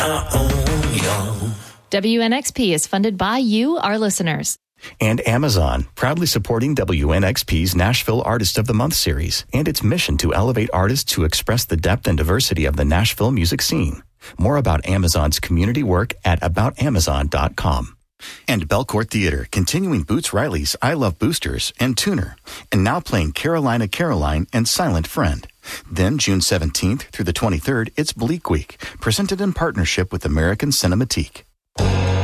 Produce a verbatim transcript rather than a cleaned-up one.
I own you. W N X P is funded by you, our listeners. And Amazon, proudly supporting W N X P's Nashville Artist of the Month series and its mission to elevate artists who express the depth and diversity of the Nashville music scene. More about Amazon's community work at about amazon dot com. And Belcourt Theater, continuing Boots Riley's I Love Boosters and Tuner, and now playing Carolina Caroline and Silent Friend. Then, June seventeenth through the twenty-third, it's Bleak Week, presented in partnership with American Cinematique.